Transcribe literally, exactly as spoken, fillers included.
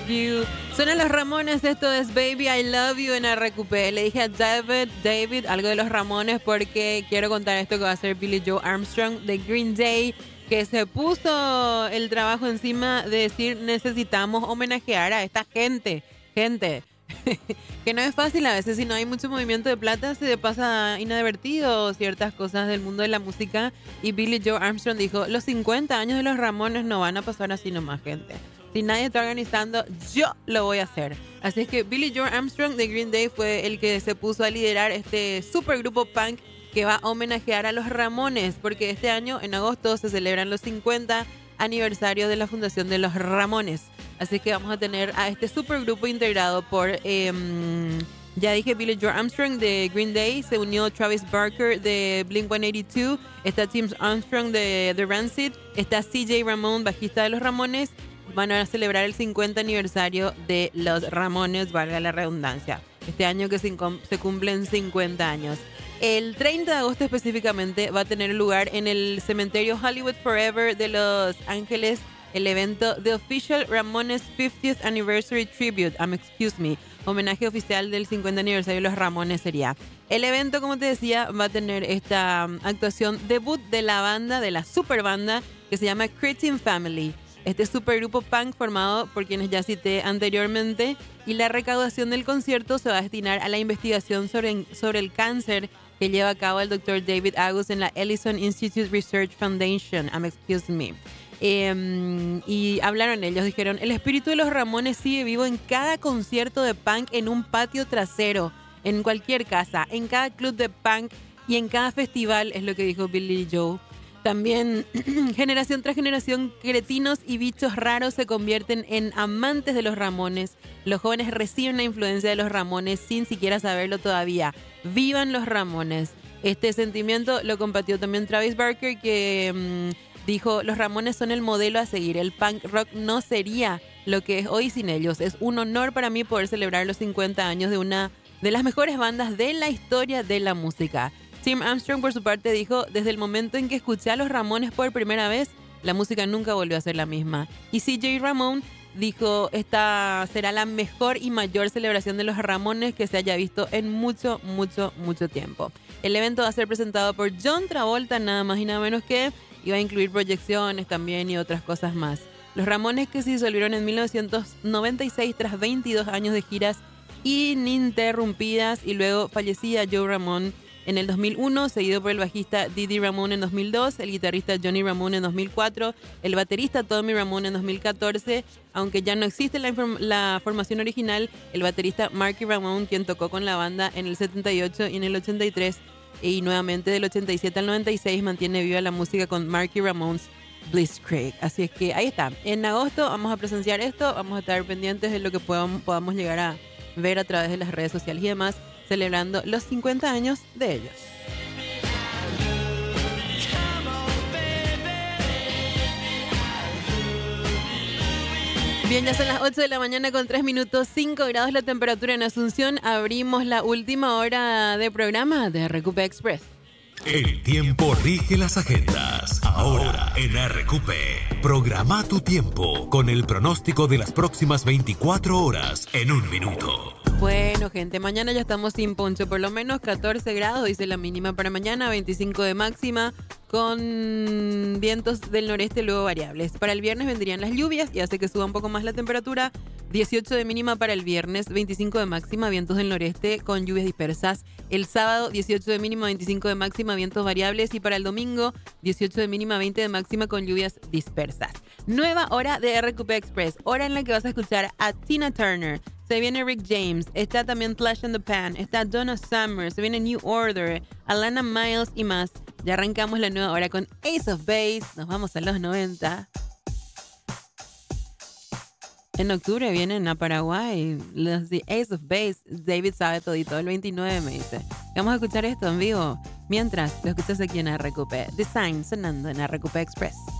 You. Suenan los Ramones, esto es Baby I Love You en R Q P. Le dije a David, David algo de los Ramones porque quiero contar esto que va a ser Billie Joe Armstrong de Green Day, que se puso el trabajo encima de decir necesitamos homenajear a esta gente, gente, que no es fácil a veces si no hay mucho movimiento de plata, se le pasa inadvertido ciertas cosas del mundo de la música y Billie Joe Armstrong dijo, los cincuenta años de los Ramones no van a pasar así nomás, gente. Si nadie está organizando, yo lo voy a hacer. Así es que Billie Joe Armstrong de Green Day fue el que se puso a liderar este supergrupo punk que va a homenajear a los Ramones, porque este año, en agosto, se celebran los cincuenta aniversarios de la fundación de los Ramones. Así que vamos a tener a este supergrupo integrado por, eh, ya dije, Billie Joe Armstrong de Green Day, se unió Travis Barker de Blink ciento ochenta y dos, está Tim Armstrong de The Rancid, está C J Ramone, bajista de los Ramones. Van a celebrar el cincuenta aniversario de los Ramones, valga la redundancia. Este año que se cumplen cincuenta años. El treinta de agosto específicamente va a tener lugar en el cementerio Hollywood Forever de Los Ángeles el evento The Official Ramones fiftieth Anniversary Tribute, um, excuse me, homenaje oficial del cincuenta aniversario de los Ramones sería. El evento, como te decía, va a tener esta um, actuación debut de la banda, de la super banda que se llama Cretin Family. Este supergrupo punk formado por quienes ya cité anteriormente, y la recaudación del concierto se va a destinar a la investigación sobre, sobre el cáncer que lleva a cabo el doctor David Agus en la Ellison Institute Research Foundation. Um, excuse me. Eh, y hablaron ellos, dijeron, el espíritu de los Ramones sigue vivo en cada concierto de punk, en un patio trasero, en cualquier casa, en cada club de punk y en cada festival, es lo que dijo Billie Joe. También, generación tras generación, cretinos y bichos raros se convierten en amantes de los Ramones. Los jóvenes reciben la influencia de los Ramones sin siquiera saberlo todavía. ¡Vivan los Ramones! Este sentimiento lo compartió también Travis Barker, que mmm, dijo, los Ramones son el modelo a seguir. El punk rock no sería lo que es hoy sin ellos. Es un honor para mí poder celebrar los cincuenta años de una de las mejores bandas de la historia de la música. Tim Armstrong, por su parte, dijo, desde el momento en que escuché a los Ramones por primera vez, la música nunca volvió a ser la misma. Y C J Ramone dijo, esta será la mejor y mayor celebración de los Ramones que se haya visto en mucho, mucho, mucho tiempo. El evento va a ser presentado por John Travolta, nada más y nada menos que, y va a incluir proyecciones también y otras cosas más. Los Ramones, que se disolvieron en mil novecientos noventa y seis tras veintidós años de giras ininterrumpidas, y luego fallecía Joe Ramone en el dos mil uno, seguido por el bajista Didi Ramone en dos mil dos, el guitarrista Johnny Ramone en dos mil cuatro, el baterista Tommy Ramone en dos mil catorce, aunque ya no existe la, la formación original, el baterista Marky Ramone, quien tocó con la banda en el setenta y ocho y en el ochenta y tres, y nuevamente del ochenta y siete al noventa y seis mantiene viva la música con Marky Ramone's Blitzkrieg. Así es que ahí está. En agosto vamos a presenciar esto, vamos a estar pendientes de lo que podamos, podamos llegar a ver a través de las redes sociales y demás, celebrando los cincuenta años de ellos. Bien, ya son las ocho de la mañana con tres minutos, cinco grados la temperatura en Asunción. Abrimos la última hora de programa de R Q P Express. El tiempo rige las agendas. Ahora en R Q P, programa tu tiempo con el pronóstico de las próximas veinticuatro horas en un minuto. Bueno, gente, mañana ya estamos sin poncho, por lo menos catorce grados, dice la mínima para mañana, veinticinco de máxima, con vientos del noreste luego variables. Para el viernes vendrían las lluvias y hace que suba un poco más la temperatura, dieciocho de mínima para el viernes, veinticinco de máxima, vientos del noreste con lluvias dispersas. El sábado, dieciocho de mínima, veinticinco de máxima, vientos variables, y para el domingo, dieciocho de mínima, veinte de máxima con lluvias dispersas. Nueva hora de R Q P Express, hora en la que vas a escuchar a Tina Turner. Se viene Rick James, está también Flash in the Pan, está Donna Summer, se viene New Order, Alana Miles y más. Ya arrancamos la nueva hora con Ace of Base, nos vamos a los noventa. En octubre vienen a Paraguay los de Ace of Base. David sabe todito, el veintinueve me dice. Vamos a escuchar esto en vivo, mientras lo escuchas aquí en R Q P. Design sonando en R Q P Express.